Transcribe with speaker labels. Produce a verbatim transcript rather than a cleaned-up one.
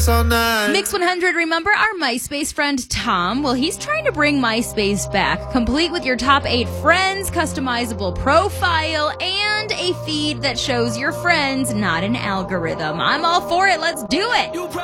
Speaker 1: this all night.
Speaker 2: Mix one hundred, remember our MySpace friend Tom? Well, he's trying to bring MySpace back, complete with your top eight friends, customizable profile, and a feed that shows your friends, not an algorithm. I'm all for it. Let's do it.